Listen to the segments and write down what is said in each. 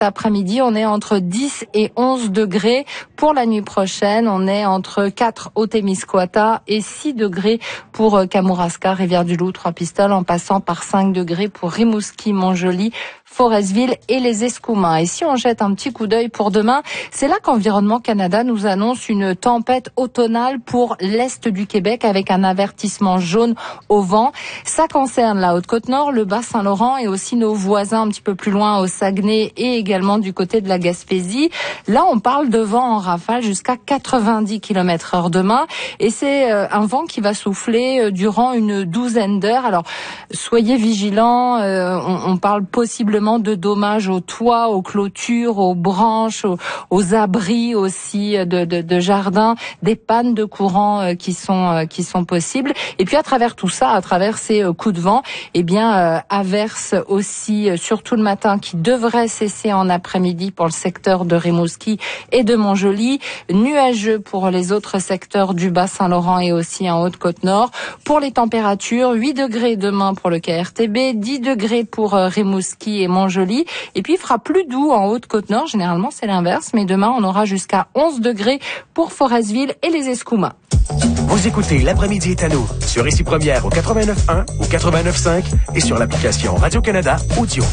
Après-midi, on est entre 10 et 11 degrés. Pour la nuit prochaine, on est entre 4 au Témiscouata et 6 degrés pour Kamouraska, Rivière-du-Loup, Trois-Pistoles, en passant par 5 degrés pour Rimouski, Montjoly, Forestville et les Escoumins. Et si on jette un petit coup d'œil pour demain, c'est là qu'Environnement Canada nous annonce une tempête automnale pour l'est du Québec avec un avertissement jaune au vent. Ça concerne la Haute-Côte-Nord, le Bas-Saint-Laurent et aussi nos voisins un petit peu plus loin au Saguenay et également du côté de la Gaspésie. Là, on parle de vent en rafale jusqu'à 90 km/h demain et c'est un vent qui va souffler durant une douzaine d'heures. Alors, soyez vigilants, on parle possiblement de dommages aux toits, aux clôtures, aux branches, aux abris aussi de jardins, des pannes de courant qui sont possibles. Et puis à travers tout ça, à travers ces coups de vent, averses aussi surtout le matin qui devraient cesser en après-midi pour le secteur de Rimouski et de Montjoly, nuageux pour les autres secteurs du Bas-Saint-Laurent et aussi en Haute-Côte-Nord. Pour les températures, 8 degrés demain pour le KRTB, 10 degrés pour Rimouski et Montjoly. Et puis, il fera plus doux en Haute-Côte-Nord. Généralement, c'est l'inverse. Mais demain, on aura jusqu'à 11 degrés pour Forestville et les Escoumins. Vous écoutez L'après-midi est à nous sur Ici Première au 89.1 ou 89.5 et sur l'application Radio-Canada Audio.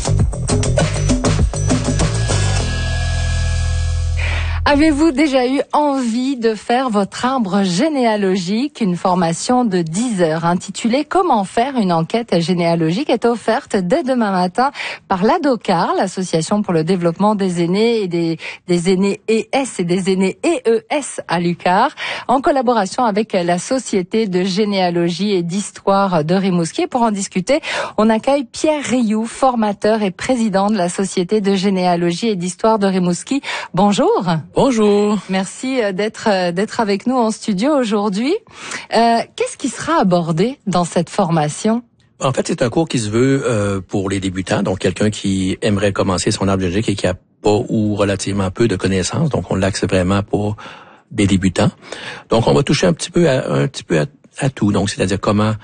Avez-vous déjà eu envie de faire votre arbre généalogique? Une formation de 10 heures intitulée « Comment faire une enquête généalogique » est offerte dès demain matin par l'ADOCAR, l'Association pour le développement des aînés et des aînés ES et des aînés EES à l'UQAR, en collaboration avec la Société de généalogie et d'histoire de Rimouski. Pour en discuter, on accueille Pierre Rioux, formateur et président de la Société de généalogie et d'histoire de Rimouski. Bonjour. Bonjour. Merci d'être avec nous en studio aujourd'hui. Qu'est-ce qui sera abordé dans cette formation? En fait, c'est un cours qui se veut pour les débutants, donc quelqu'un qui aimerait commencer son arbre généalogique et qui a pas ou relativement peu de connaissances. Donc, on l'axe vraiment pour des débutants. Donc, on va toucher un petit peu à tout. Donc, c'est-à-dire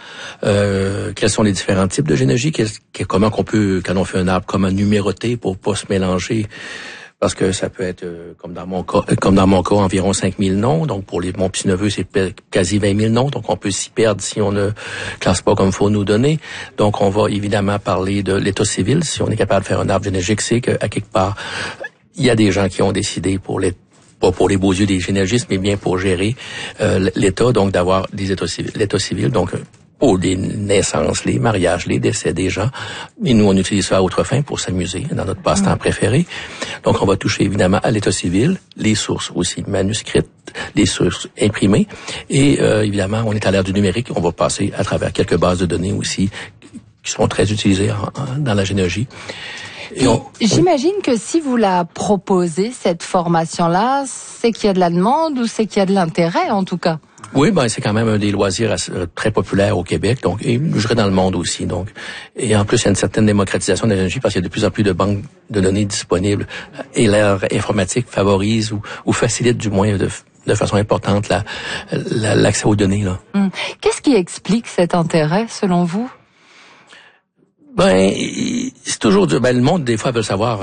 quels sont les différents types de généalogie, comment qu'on peut, quand on fait un arbre, comment numéroter pour pas se mélanger. Parce que ça peut être, comme dans mon cas, environ 5000 noms. Donc, pour mon petit-neveu, c'est quasi 20 000 noms. Donc, on peut s'y perdre si on ne classe pas comme il faut nous donner. Donc, on va évidemment parler de l'état civil. Si on est capable de faire un arbre généalogique, c'est qu'à quelque part, il y a des gens qui ont décidé pas pour les beaux yeux des généalogistes, mais bien pour gérer l'état, donc d'avoir des états civils. L'état civil, donc pour les naissances, les mariages, les décès des gens. Et nous, on utilise ça à autre fin pour s'amuser, dans notre passe-temps préféré. Donc, on va toucher évidemment à l'état civil, les sources aussi manuscrites, les sources imprimées. Et évidemment, on est à l'ère du numérique. On va passer à travers quelques bases de données aussi qui sont très utilisées dans la généalogie. J'imagine que si vous la proposez, cette formation-là, c'est qu'il y a de la demande ou c'est qu'il y a de l'intérêt, en tout cas. Oui, c'est quand même un des loisirs très populaires au Québec, donc, et je dirais dans le monde aussi, donc. Et en plus, il y a une certaine démocratisation de l'énergie parce qu'il y a de plus en plus de banques de données disponibles et l'ère informatique favorise ou facilite du moins de façon importante l'accès aux données, là. Qu'est-ce qui explique cet intérêt, selon vous? C'est toujours dur. Le monde, des fois, veut savoir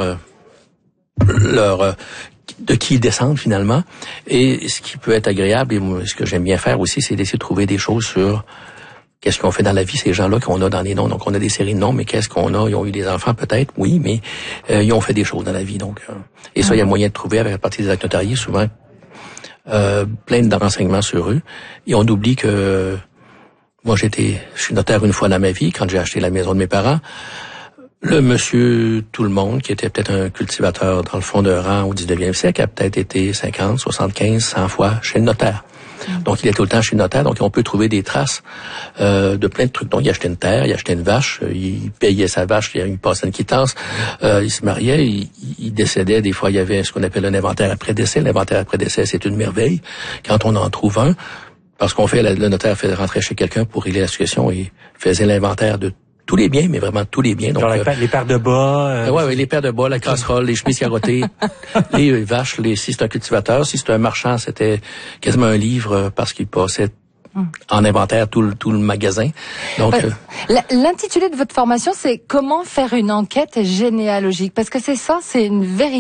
de qui ils descendent finalement. Et ce qui peut être agréable, et moi, ce que j'aime bien faire aussi, c'est d'essayer de trouver des choses sur qu'est-ce qu'on fait dans la vie, ces gens-là qu'on a dans les noms. Donc, on a des séries de noms, mais qu'est-ce qu'on a? Ils ont eu des enfants peut-être, oui, mais ils ont fait des choses dans la vie. Donc, et ça, il y a moyen de trouver avec la partie des actes notariés, souvent plein de renseignements sur eux. Et on oublie que moi, je suis notaire une fois dans ma vie, quand j'ai acheté la maison de mes parents. Le monsieur tout le monde, qui était peut-être un cultivateur dans le fond d'un rang au 19e siècle, a peut-être été 50, 75, 100 fois chez le notaire. Donc, il est tout le temps chez le notaire. Donc, on peut trouver des traces de plein de trucs. Donc, il achetait une terre, il achetait une vache, il payait sa vache, il passait une quittance, il se mariait, il décédait. Des fois, il y avait ce qu'on appelle un inventaire après décès. L'inventaire après décès, c'est une merveille. Quand on en trouve un, parce qu'on fait, le notaire fait rentrer chez quelqu'un pour régler la succession et faisait l'inventaire de tous les biens, mais vraiment tous les biens. Donc, les paires de bas. Ouais, les paires de bas, la casserole, les chemises carottées, les vaches, si c'est un cultivateur, si c'est un marchand, c'était quasiment un livre parce qu'il passait en inventaire tout le magasin. Donc l'intitulé de votre formation, c'est comment faire une enquête généalogique, parce que c'est ça, c'est une véritable